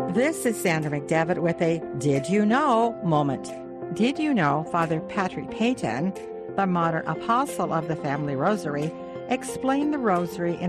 This is Sandra McDevitt with a Did You Know moment. Did you know Father Patrick Peyton, the modern apostle of the Family Rosary, explained the Rosary in